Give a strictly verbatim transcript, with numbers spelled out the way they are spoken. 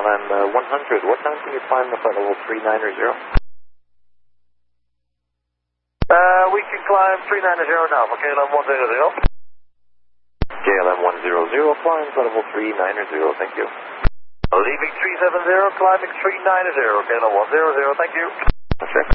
L M uh, one hundred. What time can you climb the flight level three nine zero? Uh, we can climb three nine zero now for K L M one zero zero. K L M one zero zero, flying flight level three nine zero, thank you. Leaving three seven zero, climbing three nine zero, K L M one zero zero, thank you. Sure.